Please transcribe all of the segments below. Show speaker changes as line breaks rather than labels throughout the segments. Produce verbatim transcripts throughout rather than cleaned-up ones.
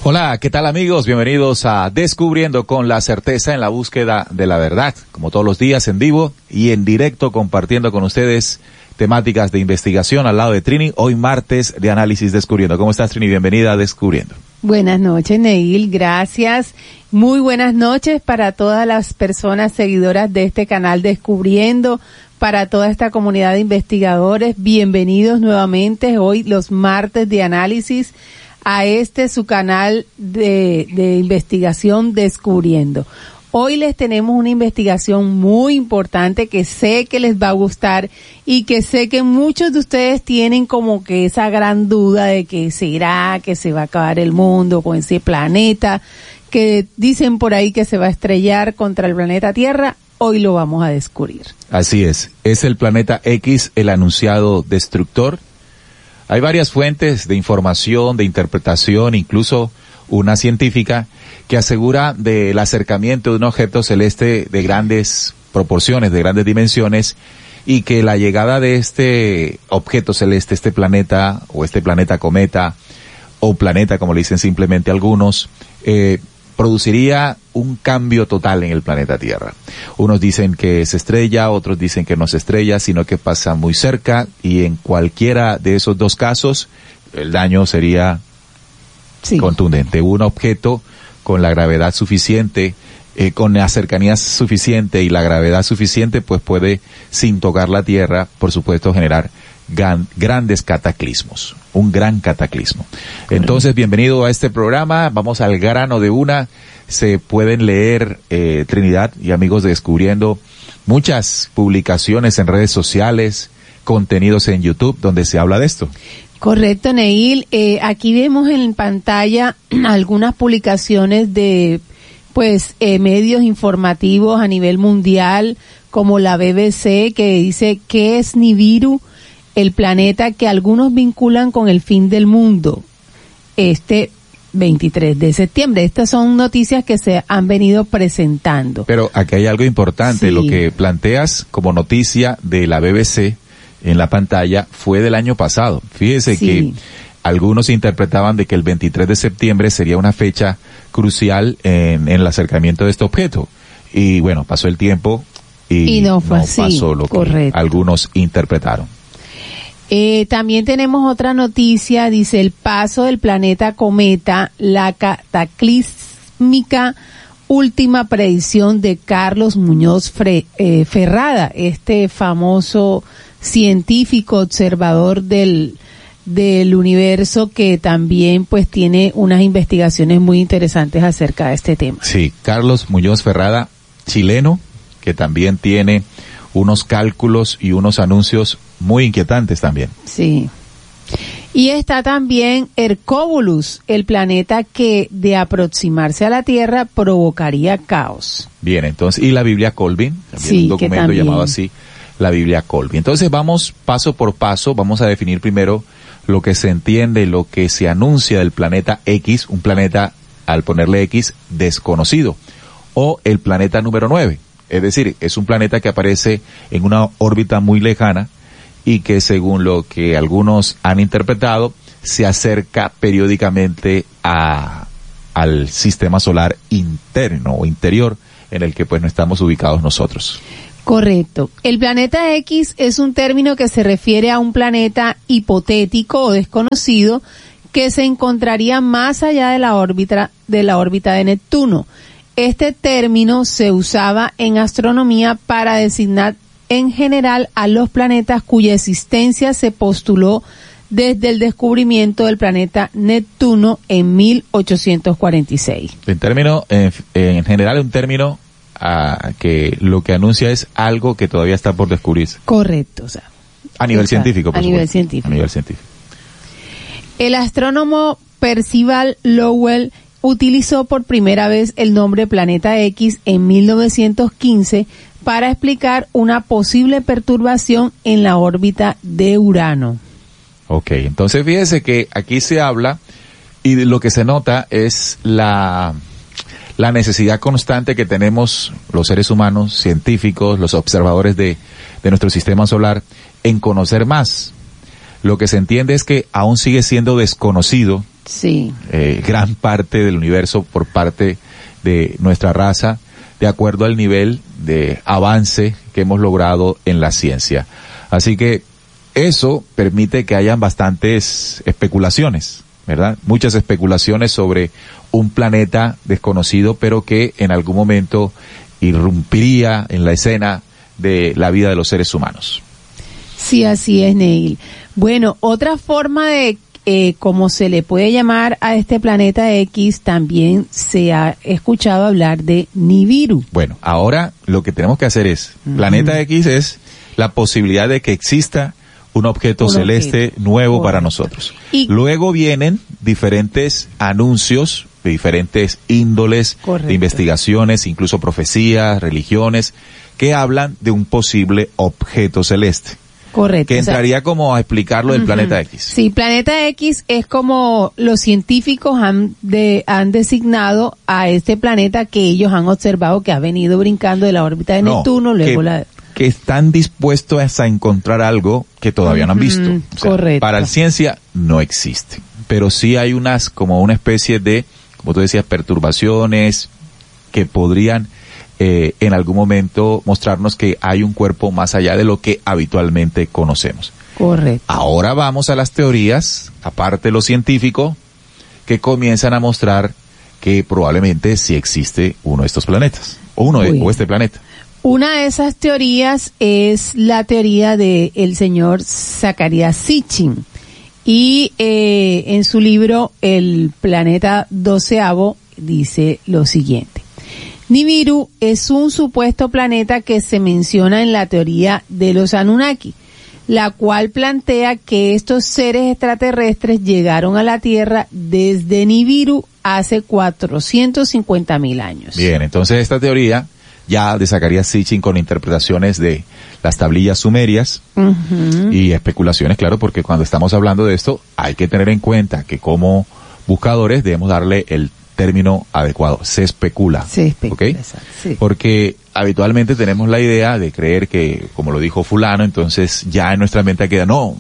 Hola, ¿qué tal amigos? Bienvenidos a Descubriendo con la Certeza en la búsqueda de la verdad. Como todos los días en vivo y en directo compartiendo con ustedes temáticas de investigación al lado de Trini. Hoy martes de Análisis Descubriendo. ¿Cómo estás, Trini? Bienvenida a Descubriendo.
Buenas noches, Neil. Gracias. Muy buenas noches para todas las personas seguidoras de este canal Descubriendo, para toda esta comunidad de investigadores. Bienvenidos nuevamente hoy los martes de Análisis a este su canal de, de investigación Descubriendo. Hoy les tenemos una investigación muy importante que sé que les va a gustar y que sé que muchos de ustedes tienen como que esa gran duda de que será que se va a acabar el mundo con ese planeta, que dicen por ahí que se va a estrellar contra el planeta Tierra. Hoy lo vamos a descubrir.
Así es, es el planeta X el anunciado destructor. Hay varias fuentes de información, de interpretación, incluso una científica que asegura del acercamiento de un objeto celeste de grandes proporciones, de grandes dimensiones, y que la llegada de este objeto celeste, este planeta, o este planeta cometa, o planeta como le dicen simplemente algunos, eh, produciría un cambio total en el planeta Tierra. Unos dicen que se estrella, otros dicen que no se estrella, sino que pasa muy cerca, y en cualquiera de esos dos casos, el daño sería sí. contundente. Un objeto con la gravedad suficiente, eh, con la cercanía suficiente y la gravedad suficiente, pues puede, sin tocar la Tierra, por supuesto, generar gran, grandes cataclismos. Un gran cataclismo. Entonces, bienvenido a este programa. Vamos al grano de una. Se pueden leer, eh, Trinidad y amigos de Descubriendo, muchas publicaciones en redes sociales, contenidos en YouTube donde se habla de esto.
Correcto, Neil. Eh, aquí vemos en pantalla algunas publicaciones de, pues, eh, medios informativos a nivel mundial, como la B B C, que dice que es Nibiru, el planeta que algunos vinculan con el fin del mundo, este veintitrés de septiembre. Estas son noticias que se han venido presentando.
Pero aquí hay algo importante, sí. Lo que planteas como noticia de la B B C en la pantalla fue del año pasado. Fíjese sí. que algunos interpretaban de que el veintitrés de septiembre sería una fecha crucial en, en el acercamiento de este objeto. Y bueno, pasó el tiempo y,
y no, fue
no
así.
pasó lo Correcto. que algunos interpretaron.
Eh, también tenemos otra noticia, dice el paso del planeta cometa, la cataclísmica última predicción de Carlos Muñoz Fre, eh, Ferrada, este famoso científico observador del del universo que también pues tiene unas investigaciones muy interesantes acerca de este tema.
Sí, Carlos Muñoz Ferrada, chileno, que también tiene unos cálculos y unos anuncios muy inquietantes también.
Sí. Y está también Hercóbulus, el planeta que de aproximarse a la Tierra provocaría caos.
Bien, entonces, y la Biblia Colvin, también
sí,
un documento llamado así, la Biblia Colvin. Entonces vamos paso por paso, vamos a definir primero lo que se entiende, lo que se anuncia del planeta X, un planeta, al ponerle X, desconocido, o el planeta número nueve. Es decir, es un planeta que aparece en una órbita muy lejana y que, según lo que algunos han interpretado, se acerca periódicamente a, al sistema solar interno o interior en el que pues no estamos ubicados nosotros.
Correcto. El planeta X es un término que se refiere a un planeta hipotético o desconocido que se encontraría más allá de la órbita, de la órbita de Neptuno. Este término se usaba en astronomía para designar en general a los planetas cuya existencia se postuló desde el descubrimiento del planeta Neptuno en mil ochocientos cuarenta y seis.
En término, en, en general, un término uh, que lo que anuncia es algo que todavía está por descubrirse.
Correcto, o sea.
A nivel exacto, científico, por
a nivel científico.
A nivel científico.
El astrónomo Percival Lowell utilizó por primera vez el nombre Planeta X en mil novecientos quince para explicar una posible perturbación en la órbita de Urano.
Ok, entonces fíjese que aquí se habla y lo que se nota es la, la necesidad constante que tenemos los seres humanos, científicos, los observadores de, de nuestro sistema solar, en conocer más. Lo que se entiende es que aún sigue siendo desconocido
Sí.
Eh, gran parte del universo por parte de nuestra raza, de acuerdo al nivel de avance que hemos logrado en la ciencia. Así que eso permite que hayan bastantes especulaciones, ¿verdad? Muchas especulaciones sobre un planeta desconocido, pero que en algún momento irrumpiría en la escena de la vida de los seres humanos.
Sí, así es, Neil. Bueno, otra forma de eh, como se le puede llamar a este planeta X, también se ha escuchado hablar de Nibiru.
Bueno, ahora lo que tenemos que hacer es, uh-huh. planeta X es la posibilidad de que exista un objeto un celeste objeto. nuevo Correcto. para nosotros. Y luego vienen diferentes anuncios de diferentes índoles, Correcto. de investigaciones, incluso profecías, religiones, que hablan de un posible objeto celeste.
Correcto.
Que entraría o sea, como a explicar lo del uh-huh. planeta X.
Sí, planeta X es como los científicos han de, han designado a este planeta que ellos han observado que ha venido brincando de la órbita de no, Neptuno, luego
que,
la...
que están dispuestos a encontrar algo que todavía uh-huh. no han visto. O sea,
Correcto.
Para la ciencia no existe, pero sí hay unas, como una especie de, como tú decías, perturbaciones que podrían Eh, en algún momento mostrarnos que hay un cuerpo más allá de lo que habitualmente conocemos.
Correcto.
Ahora vamos a las teorías, aparte de lo científico, que comienzan a mostrar que probablemente sí existe uno de estos planetas, o uno de, o este planeta.
Una de esas teorías es la teoría de el señor Zecharia Sitchin. Y eh, en su libro El planeta doceavo dice lo siguiente. Nibiru es un supuesto planeta que se menciona en la teoría de los Anunnaki, la cual plantea que estos seres extraterrestres llegaron a la Tierra desde Nibiru hace cuatrocientos cincuenta mil años.
Bien, entonces esta teoría ya de Zecharia Sitchin con interpretaciones de las tablillas sumerias uh-huh. y especulaciones, claro, porque cuando estamos hablando de esto hay que tener en cuenta que como buscadores debemos darle el término adecuado, se especula,
se especula,
¿okay? Sí. Porque habitualmente tenemos la idea de creer que, como lo dijo fulano, entonces ya en nuestra mente queda, no,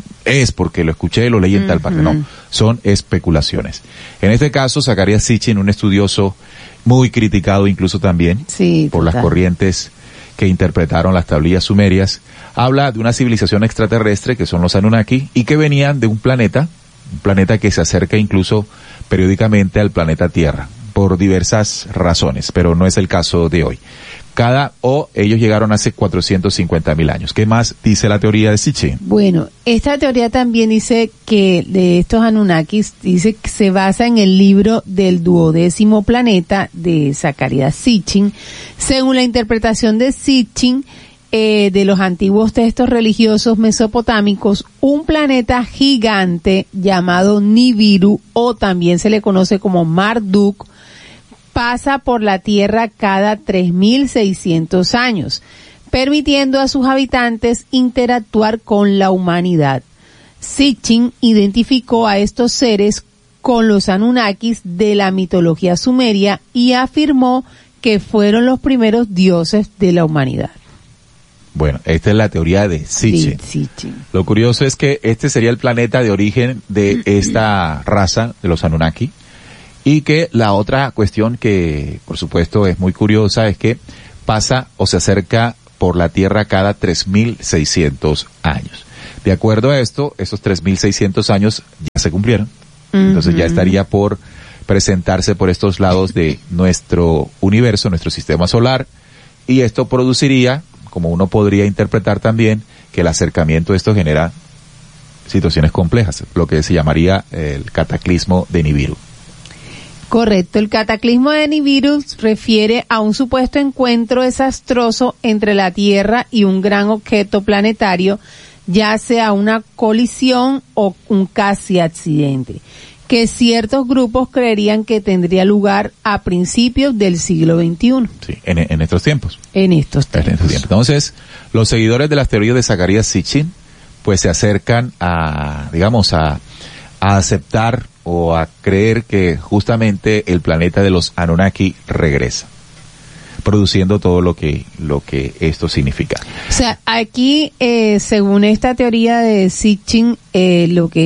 es porque lo escuché, lo leí en uh-huh. tal parte, no, son especulaciones. En este caso, Zecharia Sitchin, un estudioso muy criticado incluso también
sí,
por
total.
las corrientes que interpretaron las tablillas sumerias, habla de una civilización extraterrestre que son los Anunnaki y que venían de un planeta, un planeta que se acerca incluso periódicamente al planeta Tierra, por diversas razones, pero no es el caso de hoy. Cada, o ellos llegaron hace cuatrocientos cincuenta mil años. ¿Qué más dice la teoría de Sitchin?
Bueno, esta teoría también dice que de estos Anunnakis, dice que se basa en el libro del duodécimo planeta de Zecharia Sitchin. Según la interpretación de Sitchin, Eh, de los antiguos textos religiosos mesopotámicos, un planeta gigante llamado Nibiru, o también se le conoce como Marduk, pasa por la Tierra cada tres mil seiscientos años, permitiendo a sus habitantes interactuar con la humanidad. Sitchin identificó a estos seres con los Anunnakis de la mitología sumeria y afirmó que fueron los primeros dioses de la humanidad.
Bueno, esta es la teoría de Sitchin.
Sí, Sitchin.
Lo curioso es que este sería el planeta de origen de esta raza de los Anunnaki y que la otra cuestión que, por supuesto, es muy curiosa es que pasa o se acerca por la Tierra cada tres mil seiscientos años. De acuerdo a esto, esos tres mil seiscientos años ya se cumplieron. Uh-huh. Entonces ya estaría por presentarse por estos lados de nuestro universo, nuestro sistema solar, y esto produciría, como uno podría interpretar también, que el acercamiento de esto genera situaciones complejas, lo que se llamaría el cataclismo de Nibiru.
Correcto, el cataclismo de Nibiru refiere a un supuesto encuentro desastroso entre la Tierra y un gran objeto planetario, ya sea una colisión o un casi accidente, que ciertos grupos creerían que tendría lugar a principios del siglo veintiuno.
Sí, en, en estos tiempos.
En estos tiempos.
En estos tiempos. Entonces, los seguidores de las teorías de Zecharia Sitchin, pues se acercan a, digamos, a, a aceptar o a creer que justamente el planeta de los Anunnaki regresa, produciendo todo lo que lo que esto significa.
O sea, aquí, eh, según esta teoría de Sitchin, eh, lo que él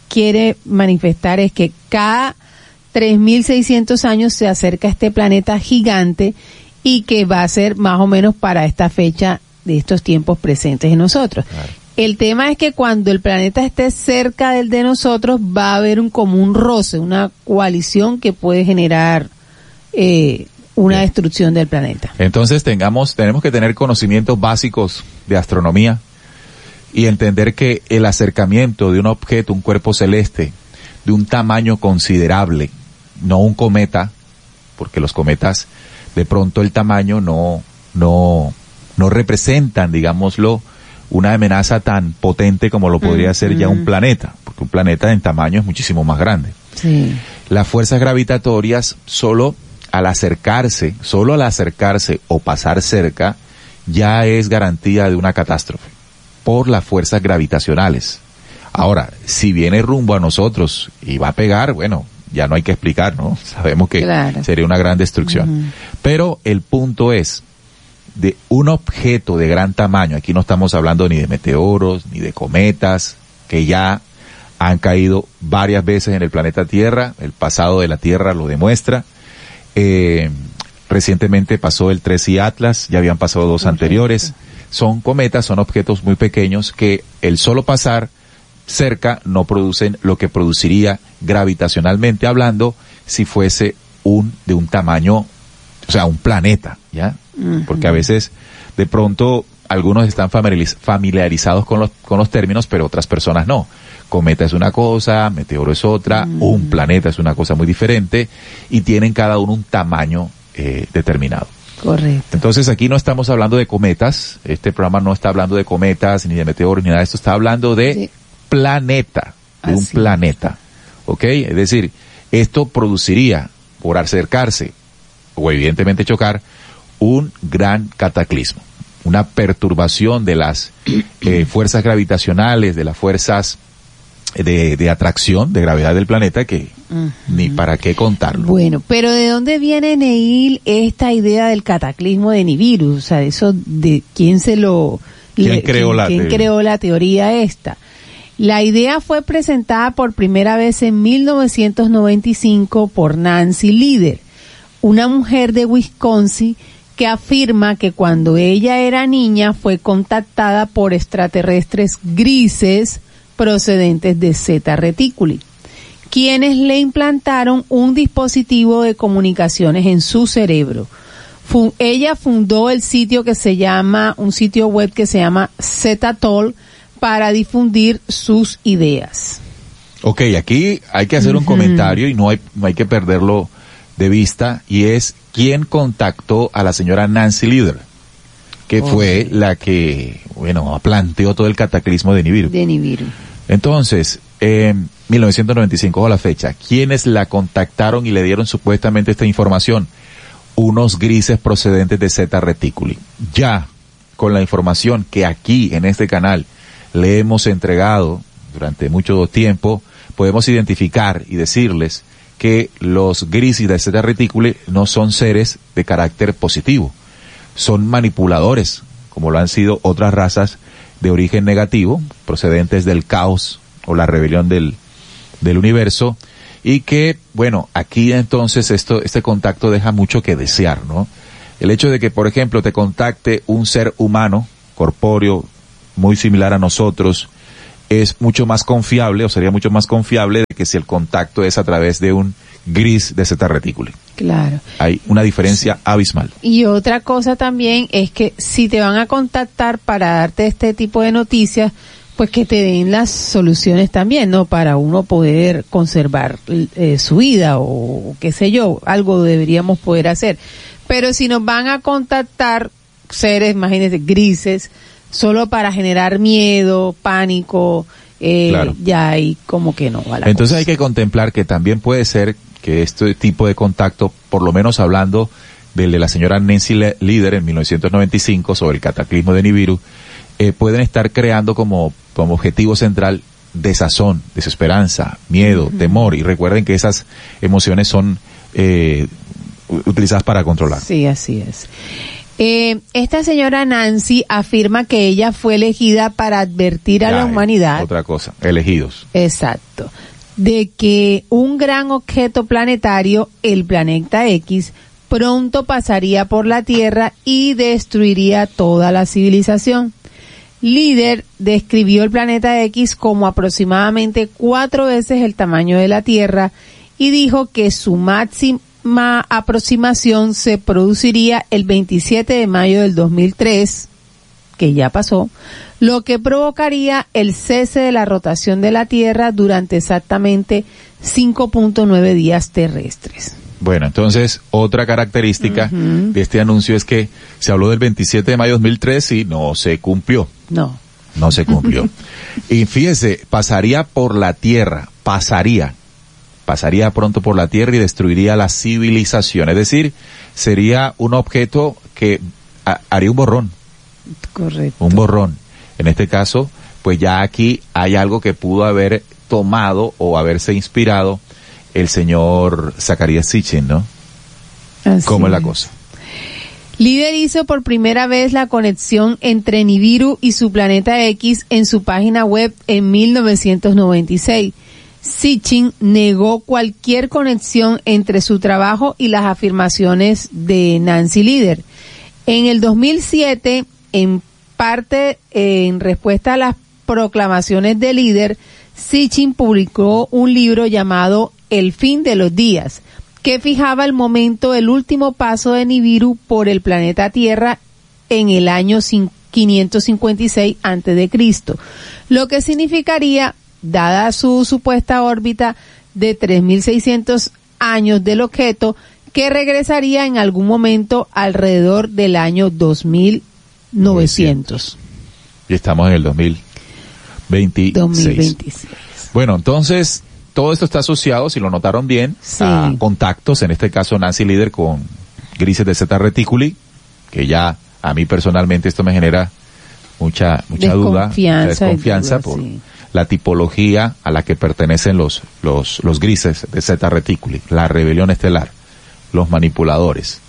quiere manifestar es que cada tres mil seiscientos años se acerca a este planeta gigante y que va a ser más o menos para esta fecha de estos tiempos presentes en nosotros. Claro. El tema es que cuando el planeta esté cerca del de nosotros va a haber un como un roce, una coalición que puede generar eh, una Bien. destrucción del planeta.
Entonces tengamos, tenemos que tener conocimientos básicos de astronomía y entender que el acercamiento de un objeto, un cuerpo celeste, de un tamaño considerable, no un cometa, porque los cometas, de pronto el tamaño no, no, no representan, digámoslo, una amenaza tan potente como lo podría mm, ser mm. ya un planeta, porque un planeta en tamaño es muchísimo más grande.
Sí.
Las fuerzas gravitatorias, solo al acercarse, solo al acercarse o pasar cerca, ya es garantía de una catástrofe, por las fuerzas gravitacionales. Ahora, si viene rumbo a nosotros y va a pegar, bueno, ya no hay que explicar, ¿no? Sabemos que claro. sería una gran destrucción. Uh-huh. Pero el punto es, de un objeto de gran tamaño, aquí no estamos hablando ni de meteoros, ni de cometas, que ya han caído varias veces en el planeta Tierra, el pasado de la Tierra lo demuestra. Eh, recientemente pasó el tres I Atlas, ya habían pasado dos Perfecto. anteriores. Son cometas, son objetos muy pequeños que el solo pasar cerca no producen lo que produciría gravitacionalmente hablando si fuese un de un tamaño, o sea, un planeta, ¿ya? Uh-huh. Porque a veces de pronto algunos están familiarizados con los con los términos, pero otras personas no. Cometa es una cosa, meteoro es otra, uh-huh. un planeta es una cosa muy diferente y tienen cada uno un tamaño eh, determinado.
Correcto.
Entonces aquí no estamos hablando de cometas, este programa no está hablando de cometas, ni de meteoros, ni nada de esto, está hablando de sí. planeta, de Así un planeta, ¿ok? Es decir, esto produciría, por acercarse, o evidentemente chocar, un gran cataclismo, una perturbación de las eh, fuerzas gravitacionales, de las fuerzas de, de atracción, de gravedad del planeta, que uh-huh. ni para qué contarlo.
Bueno, pero ¿de dónde viene, Neil, esta idea del cataclismo de Nibiru? O sea, eso de quién se lo...
¿Quién,
le,
creó,
quién,
la
¿quién creó la teoría esta? La idea fue presentada por primera vez en mil novecientos noventa y cinco por Nancy Lieder, una mujer de Wisconsin que afirma que cuando ella era niña fue contactada por extraterrestres grises procedentes de Zeta Reticuli, quienes le implantaron un dispositivo de comunicaciones en su cerebro. Fu- ella fundó el sitio que se llama, un sitio web que se llama Zetatol, para difundir sus ideas.
Ok, aquí hay que hacer un uh-huh. comentario y no hay, no hay que perderlo de vista, y es quién contactó a la señora Nancy Lieder, que okay. fue la que, bueno, planteó todo el cataclismo de Nibiru.
De Nibiru.
Entonces, en eh, mil novecientos noventa y cinco a la fecha, ¿quiénes la contactaron y le dieron supuestamente esta información? Unos grises procedentes de Zeta Reticuli. Ya, con la información que aquí, en este canal, le hemos entregado durante mucho tiempo, podemos identificar y decirles que los grises de Zeta Reticuli no son seres de carácter positivo, son manipuladores, como lo han sido otras razas de origen negativo, procedentes del caos o la rebelión del, del universo, y que, bueno, aquí entonces esto, este contacto deja mucho que desear, ¿no? El hecho de que, por ejemplo, te contacte un ser humano, corpóreo, muy similar a nosotros, es mucho más confiable, o sería mucho más confiable de que si el contacto es a través de un gris de Zeta Reticuli.
Claro.
Hay una diferencia sí. abismal.
Y otra cosa también es que si te van a contactar para darte este tipo de noticias, pues que te den las soluciones también, ¿no? Para uno poder conservar eh, su vida o qué sé yo, algo deberíamos poder hacer. Pero si nos van a contactar seres, imagínense, grises, solo para generar miedo, pánico, eh, claro. ya hay como que no va la
Entonces
cosa.
Hay que contemplar que también puede ser que este tipo de contacto, por lo menos hablando del de la señora Nancy Lieder en mil novecientos noventa y cinco sobre el cataclismo de Nibiru, eh, pueden estar creando como, como objetivo central desazón, desesperanza, miedo, uh-huh. temor, y recuerden que esas emociones son eh, utilizadas para controlar.
Sí, así es. Eh, esta señora Nancy afirma que ella fue elegida para advertir a
Ya,
la humanidad.
Otra cosa, elegidos.
Exacto. De que un gran objeto planetario, el planeta X, pronto pasaría por la Tierra y destruiría toda la civilización. Líder describió el planeta X como aproximadamente cuatro veces el tamaño de la Tierra y dijo que su máxima aproximación se produciría el veintisiete de mayo del dos mil tres, que ya pasó, lo que provocaría el cese de la rotación de la Tierra durante exactamente cinco punto nueve días terrestres.
Bueno, entonces, otra característica
Uh-huh.
de este anuncio es que se habló del veintisiete de mayo de dos mil tres y no se cumplió.
No.
No se cumplió. Y fíjese, pasaría por la Tierra, pasaría, pasaría pronto por la Tierra y destruiría la civilización. Es decir, sería un objeto que ha- haría un borrón,
Correcto.
un borrón. En este caso, pues ya aquí hay algo que pudo haber tomado o haberse inspirado el señor Zacarías Sitchin, ¿no?
Así
¿Cómo es la
es.
cosa?
Líder hizo por primera vez la conexión entre Nibiru y su planeta X en su página web en mil novecientos noventa y seis. Sitchin negó cualquier conexión entre su trabajo y las afirmaciones de Nancy Líder. En el dos mil siete, en parte eh, en respuesta a las proclamaciones de Líder, Sitchin publicó un libro llamado El fin de los días, que fijaba el momento del último paso de Nibiru por el planeta Tierra en el año quinientos cincuenta y seis antes de Cristo, lo que significaría, dada su supuesta órbita de tres mil seiscientos años del objeto, que regresaría en algún momento alrededor del año dos mil novecientos.
Y estamos en el dos mil veintiséis.
dos mil veintiséis.
Bueno, entonces, todo esto está asociado, si lo notaron bien,
Sí.
a contactos, en este caso Nancy Líder con Grises de Zeta Reticuli, que ya a mí personalmente esto me genera mucha mucha duda, mucha
Desconfianza y
desconfianza
duda,
por
sí.
la tipología a la que pertenecen los los los Grises de Zeta Reticuli, la rebelión estelar, los manipuladores,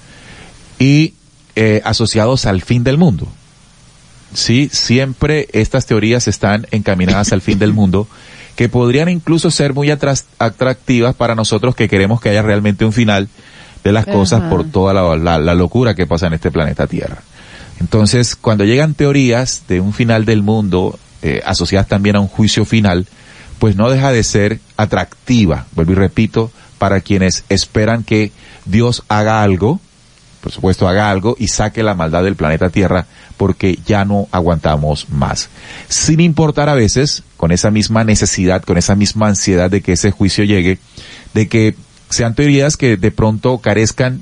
y eh, asociados al fin del mundo. Sí, siempre estas teorías están encaminadas al fin del mundo, que podrían incluso ser muy atras- atractivas para nosotros que queremos que haya realmente un final de las cosas
Ajá.
por toda la, la, la locura que pasa en este planeta Tierra. Entonces, cuando llegan teorías de un final del mundo, eh, asociadas también a un juicio final, pues no deja de ser atractiva, vuelvo y repito, para quienes esperan que Dios haga algo, por supuesto haga algo y saque la maldad del planeta Tierra, porque ya no aguantamos más. Sin importar a veces, con esa misma necesidad, con esa misma ansiedad de que ese juicio llegue, de que sean teorías que de pronto carezcan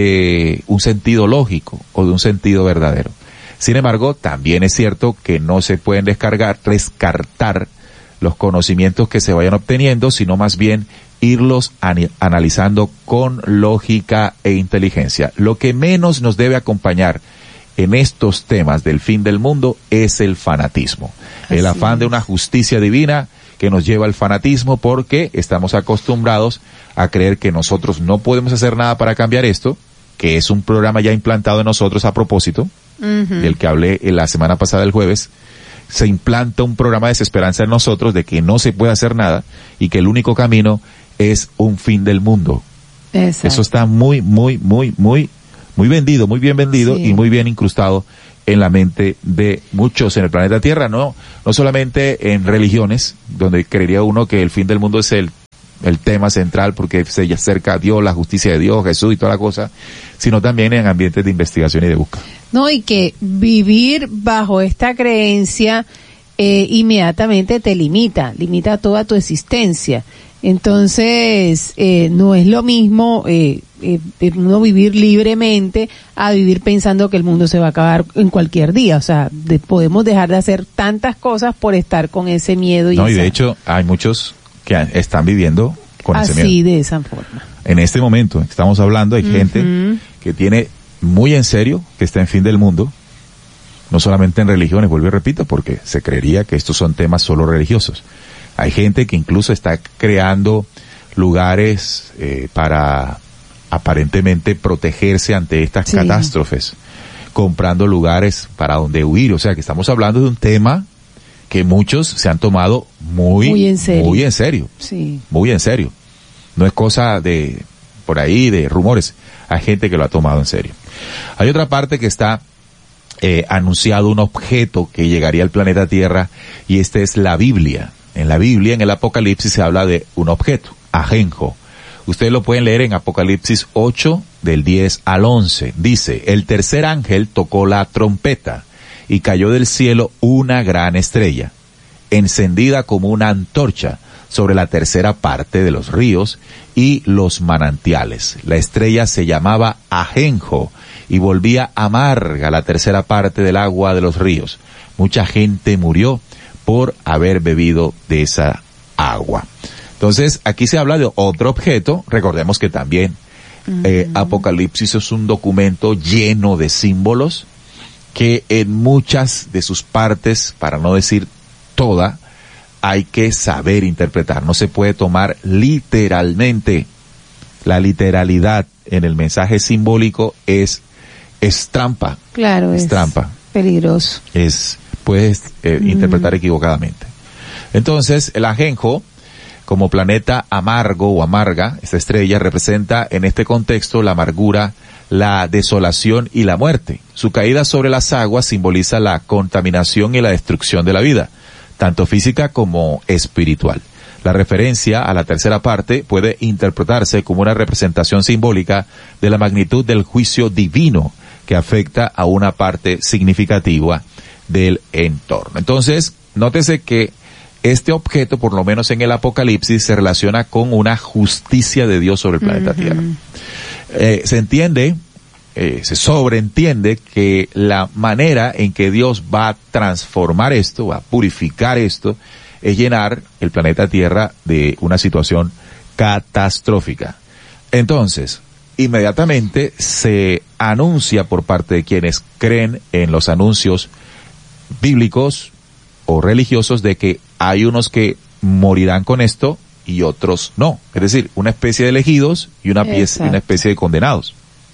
de un sentido lógico o de un sentido verdadero. Sin embargo, también es cierto que no se pueden descargar, descartar los conocimientos que se vayan obteniendo, sino más bien irlos ani- analizando con lógica e inteligencia. Lo que menos nos debe acompañar en estos temas del fin del mundo es el fanatismo.
Así
El afán
es.
de una justicia divina que nos lleva al fanatismo, porque estamos acostumbrados a creer que nosotros no podemos hacer nada para cambiar esto, que es un programa ya implantado en nosotros a propósito,
Ujú.
del que hablé en la semana pasada el jueves. Se implanta un programa de desesperanza en nosotros de que no se puede hacer nada y que el único camino es un fin del mundo.
Exacto.
Eso está muy, muy, muy, muy, muy vendido, muy bien vendido
Sí.
y muy bien incrustado en la mente de muchos en el planeta Tierra, no, no solamente en religiones, donde creería uno que el fin del mundo es el, el tema central porque se acerca a Dios, la justicia de Dios, Jesús y toda la cosa, sino también en ambientes de investigación y de búsqueda.
No, y que vivir bajo esta creencia eh, inmediatamente te limita, limita toda tu existencia. Entonces, eh, no es lo mismo eh, eh, uno vivir libremente a vivir pensando que el mundo se va a acabar en cualquier día. O sea, de- podemos dejar de hacer tantas cosas por estar con ese miedo. Y
No, y
esa-
de hecho hay muchos que han- están viviendo con ese miedo.
así, de esa forma.
En este momento que estamos hablando, hay gente
Ujú.
que tiene muy en serio que está en fin del mundo, no solamente en religiones, vuelvo y repito, porque se creería que estos son temas solo religiosos. Hay gente que incluso está creando lugares eh, para aparentemente protegerse ante estas
Sí.
catástrofes, comprando lugares para donde huir. O sea, que estamos hablando de un tema que muchos se han tomado muy,
muy en serio.
Muy en serio.
Sí.
Muy en serio. No es cosa de, por ahí, de rumores. Hay gente que lo ha tomado en serio. Hay otra parte que está eh, anunciado un objeto que llegaría al planeta Tierra, y este es la Biblia. En la Biblia, en el Apocalipsis, se habla de un objeto, ajenjo. Ustedes lo pueden leer en Apocalipsis ocho, del diez al once. Dice, el tercer ángel tocó la trompeta, y cayó del cielo una gran estrella, encendida como una antorcha, sobre la tercera parte de los ríos y los manantiales. La estrella se llamaba ajenjo, y volvía amarga la tercera parte del agua de los ríos. Mucha gente murió por haber bebido de esa agua. Entonces, aquí se habla de otro objeto. Recordemos que también uh-huh. eh, Apocalipsis es un documento lleno de símbolos que en muchas de sus partes, para no decir toda, hay que saber interpretar. No se puede tomar literalmente. La literalidad en el mensaje simbólico es, es trampa.
Claro, es,
es trampa.
Peligroso.
Es, puedes eh, uh-huh. interpretar equivocadamente. Entonces, el ajenjo, como planeta amargo o amarga, esta estrella representa en este contexto la amargura, la desolación y la muerte. Su caída sobre las aguas simboliza la contaminación y la destrucción de la vida, tanto física como espiritual. La referencia a la tercera parte puede interpretarse como una representación simbólica de la magnitud del juicio divino que afecta a una parte significativa del entorno. Entonces, nótese que este objeto, por lo menos en el Apocalipsis, se relaciona con una justicia de Dios sobre el planeta uh-huh. Tierra. Eh, se entiende, eh, se sobreentiende que la manera en que Dios va a transformar esto, va a purificar esto, es llenar el planeta Tierra de una situación catastrófica. Entonces, inmediatamente se anuncia por parte de quienes creen en los anuncios bíblicos o religiosos de que hay unos que morirán con esto y otros no. Es decir, una especie de elegidos y una, pieza, una especie de condenados.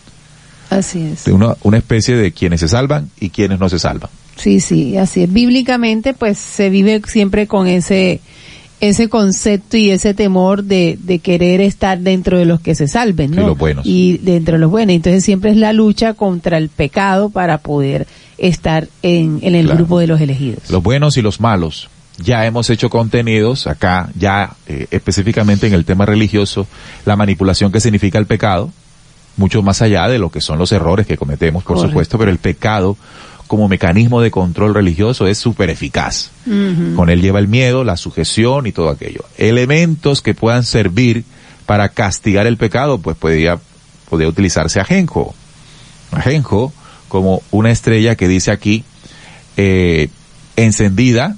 Así es.
Una, una especie de quienes se salvan y quienes no se salvan.
Sí, sí, así es. Bíblicamente, pues se vive siempre con ese ese concepto y ese temor de, de querer estar dentro de los que se salven, ¿no?
De los buenos.
Y dentro de los buenos. Entonces siempre es la lucha contra el pecado para poder estar en, en el claro. grupo de los elegidos.
Los buenos y los malos. Ya hemos hecho contenidos acá, ya eh, específicamente en el tema religioso, la manipulación que significa el pecado, mucho más allá de lo que son los errores que cometemos, por Correcto. Supuesto, pero el pecado como mecanismo de control religioso es súper eficaz. Uh-huh. Con él lleva el miedo, la sujeción y todo aquello. Elementos que puedan servir para castigar el pecado, pues podría, podría utilizarse ajenjo. Ajenjo como una estrella que dice aquí, eh, encendida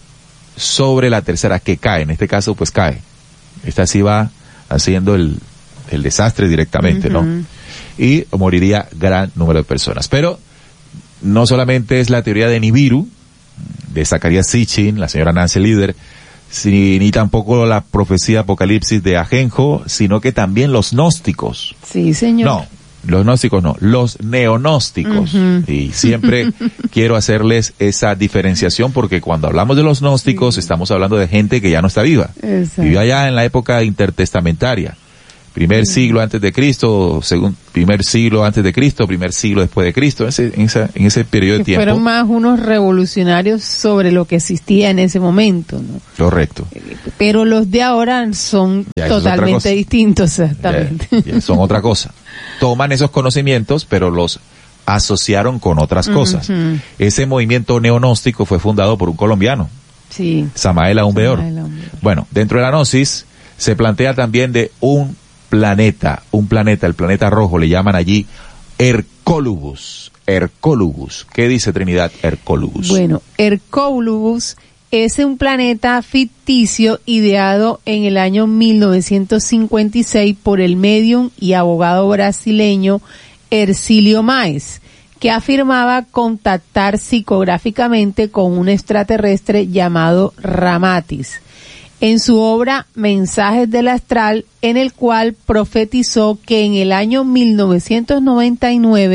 sobre la tercera, que cae, en este caso pues cae. Esta sí va haciendo el, el desastre directamente, uh-huh. ¿no? Y moriría gran número de personas. Pero no solamente es la teoría de Nibiru, de Zacarías Sitchin, la señora Nancy Lieder, si, ni tampoco la profecía Apocalipsis de Ajenjo, sino que también los gnósticos.
Sí, señor.
No, los gnósticos no, los neognósticos. Uh-huh. Y siempre quiero hacerles esa diferenciación porque cuando hablamos de los gnósticos sí. estamos hablando de gente que ya no está viva. Exacto. Vivió allá en la época intertestamentaria. Primer sí. siglo antes de Cristo, segundo, primer siglo antes de Cristo, primer siglo después de Cristo, ese, en, esa, en ese periodo
que
de tiempo.
Fueron más unos revolucionarios sobre lo que existía en ese momento, ¿no?
Correcto.
Pero los de ahora son ya, totalmente distintos, exactamente.
Ya, ya son otra cosa. Toman esos conocimientos, pero los asociaron con otras cosas. Uh-huh. Ese movimiento neonóstico fue fundado por un colombiano.
Sí.
Samael Aumbeor. Bueno, dentro de la gnosis se plantea también de un planeta, un planeta, el planeta rojo, le llaman allí Hercólubus. Hercólubus. ¿Qué dice Trinidad Hercólubus?
Bueno, Hercólubus es un planeta ficticio ideado en el año mil novecientos cincuenta y seis por el médium y abogado brasileño Hercílio Maes, que afirmaba contactar psicográficamente con un extraterrestre llamado Ramatis, en su obra Mensajes del Astral, en el cual profetizó que en el año mil novecientos noventa y nueve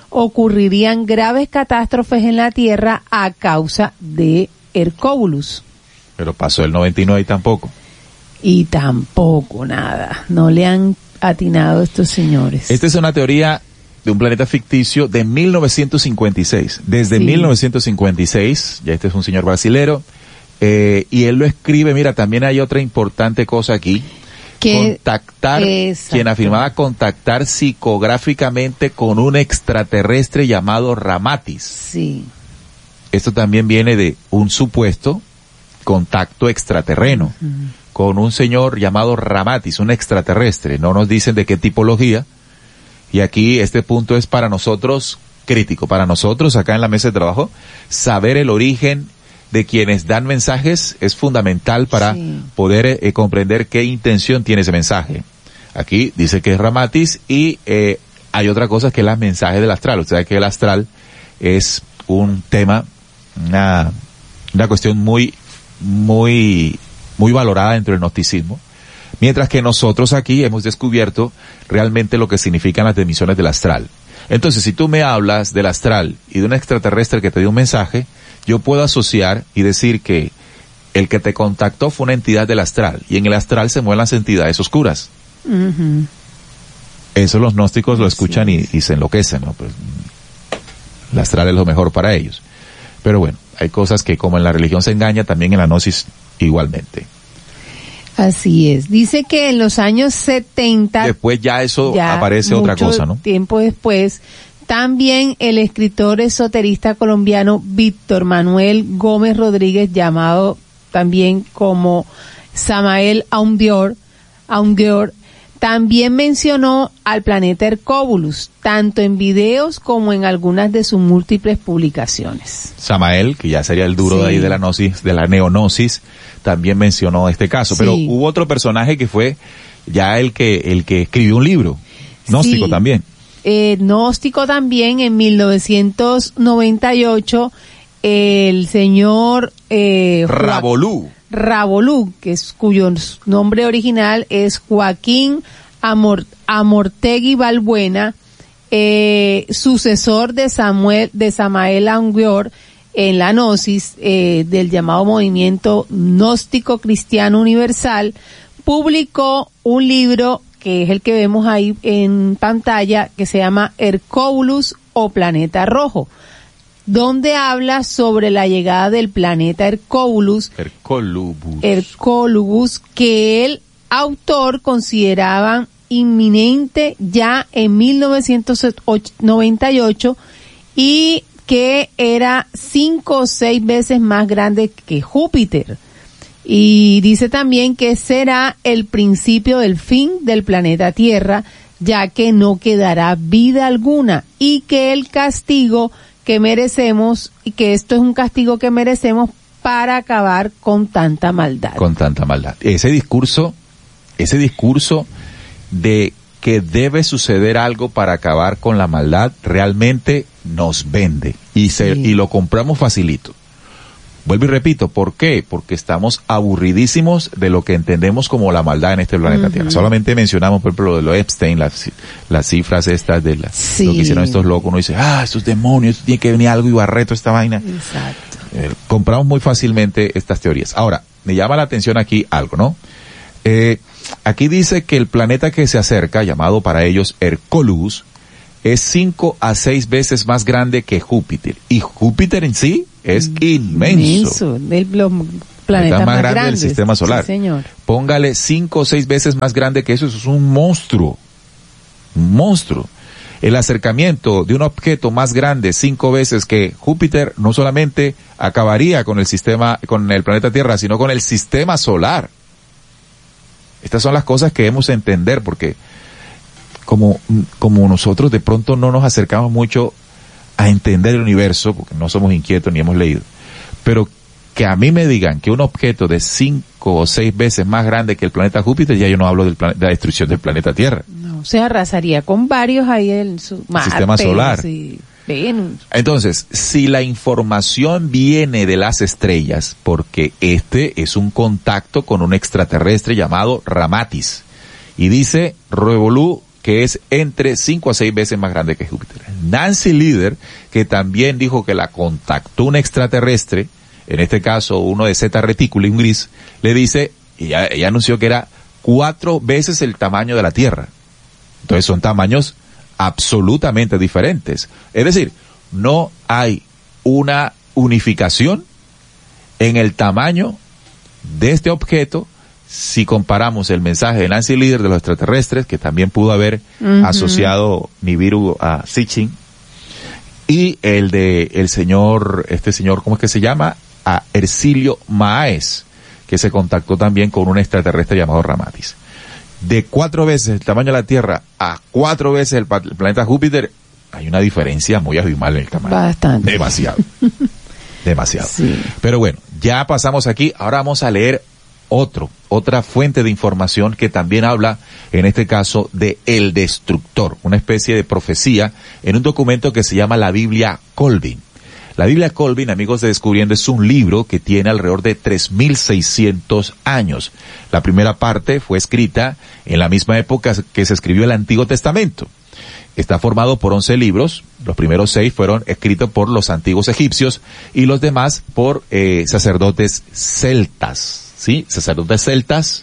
ocurrirían graves catástrofes en la Tierra a causa de Hercóbulus.
Pero pasó el noventa y nueve y tampoco.
Y tampoco nada, no le han atinado estos señores.
Esta es una teoría de un planeta ficticio de mil novecientos cincuenta y seis. Desde sí. mil novecientos cincuenta y seis, ya este es un señor brasilero, eh, y él lo escribe. Mira, también hay otra importante cosa aquí. Que contactar, exacto. Quien afirmaba contactar psicográficamente con un extraterrestre llamado Ramatis.
Sí.
Esto también viene de un supuesto contacto extraterreno uh-huh. con un señor llamado Ramatis, un extraterrestre. No nos dicen de qué tipología. Y aquí este punto es para nosotros crítico, para nosotros acá en la mesa de trabajo, saber el origen de quienes dan mensajes es fundamental para sí. poder eh, comprender qué intención tiene ese mensaje. Aquí dice que es Ramatis y eh, hay otra cosa que es el mensaje del astral. Usted sabe que el astral es un tema, una, una cuestión muy, muy, muy valorada dentro del gnosticismo. Mientras que nosotros aquí hemos descubierto realmente lo que significan las emisiones del astral. Entonces, si tú me hablas del astral y de un extraterrestre que te dio un mensaje, yo puedo asociar y decir que el que te contactó fue una entidad del astral, y en el astral se mueven las entidades oscuras. Uh-huh. Eso los gnósticos lo escuchan y, y se enloquecen, ¿no? Pues, el astral es lo mejor para ellos. Pero bueno, hay cosas que como en la religión se engaña, también en la gnosis igualmente.
Así es. Dice que en los años setenta...
Después ya eso ya aparece otra cosa, ¿no?
Tiempo después... También el escritor esoterista colombiano Víctor Manuel Gómez Rodríguez, llamado también como Samael Aundior, Aundior, también mencionó al planeta Hercóbulus, tanto en videos como en algunas de sus múltiples publicaciones.
Samael, que ya sería el duro sí. de ahí de la gnosis, de la neognosis, también mencionó este caso. Sí. Pero hubo otro personaje que fue ya el que, el que escribió un libro, gnóstico sí. también.
Eh, gnóstico también en mil novecientos noventa y ocho, el señor eh,
Ravolú.
Ravolú, que es cuyo nombre original es Joaquín Amor, Amortegui Balbuena, eh, sucesor de Samuel, de Samael Aundior en la gnosis eh, del llamado movimiento gnóstico cristiano universal, publicó un libro que es el que vemos ahí en pantalla, que se llama Hercóbulus o Planeta Rojo, donde habla sobre la llegada del planeta Hercóbulus,
Hercólubus,
Hercólubus, que el autor consideraba inminente ya en mil novecientos noventa y ocho y que era cinco o seis veces más grande que Júpiter. Y dice también que será el principio del fin del planeta Tierra, ya que no quedará vida alguna y que el castigo que merecemos, y que esto es un castigo que merecemos para acabar con tanta maldad.
Con tanta maldad. Ese discurso, ese discurso de que debe suceder algo para acabar con la maldad realmente nos vende y se, sí. y lo compramos facilito. Vuelvo y repito, ¿por qué? Porque estamos aburridísimos de lo que entendemos como la maldad en este planeta uh-huh. Tierra. Solamente mencionamos, por ejemplo, lo de lo de Epstein, las, las cifras estas de la, sí. lo que hicieron estos locos. Uno dice, ah, estos demonios, tiene que venir algo y barreto esta vaina.
Exacto.
Eh, compramos muy fácilmente estas teorías. Ahora, me llama la atención aquí algo, ¿no? Eh, aquí dice que el planeta que se acerca, llamado para ellos Hercólubus, es cinco a seis veces más grande que Júpiter. Y Júpiter en sí es inmenso.
Inmenso, el planeta más,
más grande
grandes.
del sistema solar.
Sí, señor.
Póngale cinco o seis veces más grande que eso, eso es un monstruo. Un monstruo. El acercamiento de un objeto más grande cinco veces que Júpiter no solamente acabaría con el sistema, con el planeta Tierra, sino con el sistema solar. Estas son las cosas que debemos entender, porque como, como nosotros de pronto no nos acercamos mucho a entender el universo, porque no somos inquietos ni hemos leído, pero que a mí me digan que un objeto de cinco o seis veces más grande que el planeta Júpiter, ya yo no hablo del plan, de la destrucción del planeta Tierra.
No, se arrasaría con varios ahí en su Marte,
sistema solar.
Sí, Venus.
Entonces, si la información viene de las estrellas, porque este es un contacto con un extraterrestre llamado Ramatis, y dice Revolú que es entre cinco a seis veces más grande que Júpiter. Nancy Lieder, que también dijo que la contactó un extraterrestre, en este caso uno de Zeta Reticuli, un gris, le dice, y ella, ella anunció que era cuatro veces el tamaño de la Tierra. Entonces son tamaños absolutamente diferentes. Es decir, no hay una unificación en el tamaño de este objeto si comparamos el mensaje de Nancy Lieder de los extraterrestres, que también pudo haber uh-huh. asociado Nibiru a Sitchin, y el de el señor, este señor, ¿cómo es que se llama? A Ercilio Maes, que se contactó también con un extraterrestre llamado Ramatis. De cuatro veces el tamaño de la Tierra a cuatro veces el, el planeta Júpiter, hay una diferencia muy abismal en el tamaño.
Bastante.
Demasiado. Demasiado.
Sí.
Pero bueno, ya pasamos aquí, ahora vamos a leer otro, otra fuente de información que también habla, en este caso, de El Destructor, una especie de profecía en un documento que se llama la Biblia Colvin. La Biblia Colvin, amigos de Descubriendo, es un libro que tiene alrededor de tres mil seiscientos años. La primera parte fue escrita en la misma época que se escribió el Antiguo Testamento. Está formado por once libros, los primeros seis fueron escritos por los antiguos egipcios y los demás por eh, sacerdotes celtas, ¿sí? Sacerdotes celtas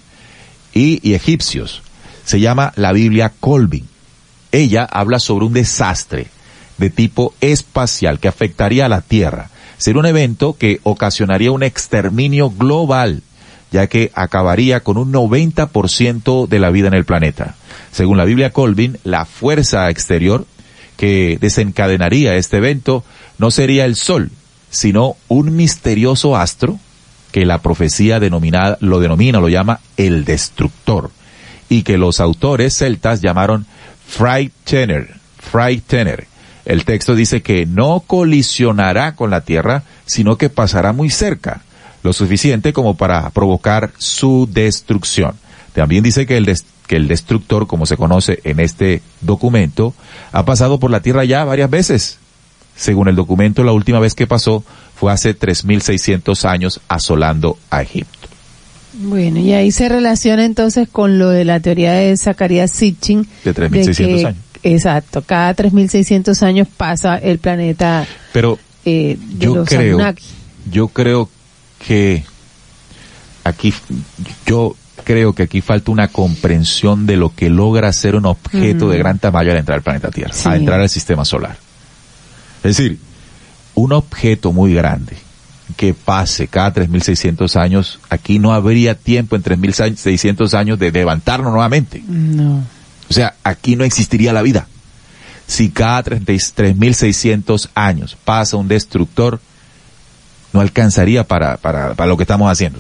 y, y egipcios. Se llama la Biblia Colvin. Ella habla sobre un desastre de tipo espacial que afectaría a la Tierra. Sería un evento que ocasionaría un exterminio global, ya que acabaría con un noventa por ciento de la vida en el planeta. Según la Biblia Colvin, la fuerza exterior que desencadenaría este evento no sería el Sol, sino un misterioso astro que la profecía denominada, lo denomina, lo llama el Destructor, y que los autores celtas llamaron Frightener, Frightener. El texto dice que no colisionará con la Tierra, sino que pasará muy cerca, lo suficiente como para provocar su destrucción. También dice que el, des- que el destructor, como se conoce en este documento, ha pasado por la Tierra ya varias veces. Según el documento, la última vez que pasó fue hace tres mil seiscientos años asolando a Egipto.
Bueno, y ahí se relaciona entonces con lo de la teoría de Zacarías Sitchin.
De tres mil seiscientos años.
Exacto, cada tres mil seiscientos años pasa el planeta.
Pero
eh, de
yo
los
creo,
Anunnaki.
yo creo que aquí, yo creo que aquí falta una comprensión de lo que logra ser un objeto mm. de gran tamaño al entrar al planeta Tierra, sí. al entrar al sistema solar. Es decir, un objeto muy grande que pase cada tres mil seiscientos años, aquí no habría tiempo en tres mil seiscientos años de levantarnos nuevamente.
No.
O sea, aquí no existiría la vida. Si cada tres mil seiscientos años pasa un destructor, no alcanzaría para, para, para lo que estamos haciendo.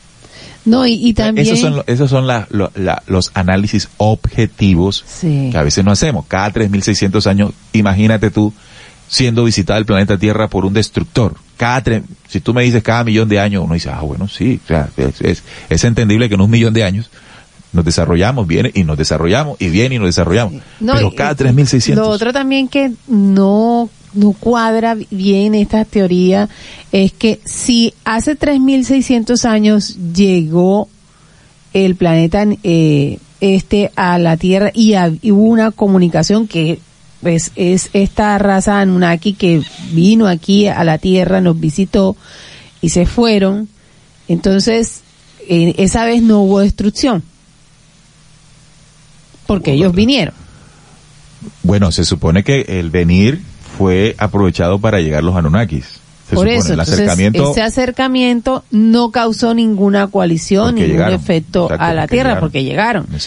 No, y, y también...
Esos son, esos son la, lo, la, los análisis objetivos
sí.
que a veces no hacemos. Cada tres mil seiscientos años, imagínate tú siendo visitada el planeta Tierra por un destructor. Cada tre- si tú me dices cada millón de años, uno dice, ah, bueno, sí, o sea, es, es, es entendible que en un millón de años nos desarrollamos bien y nos desarrollamos y bien y nos desarrollamos. Sí. No, pero cada tres mil seiscientos.
Lo otro también que no, no cuadra bien esta teoría es que si hace tres mil seiscientos años llegó el planeta eh, este a la Tierra y, a, y hubo una comunicación que pues es esta raza Anunnaki que vino aquí a la Tierra, nos visitó y se fueron, entonces eh, esa vez no hubo destrucción. Porque ellos vinieron.
Bueno, se supone que el venir fue aprovechado para llegar los Anunnakis. Se
Por
supone,
eso,
el
entonces,
acercamiento,
ese acercamiento no causó ninguna coalición, ningún
llegaron,
efecto
exacto,
a la Tierra,
llegaron.
porque llegaron.
Exacto.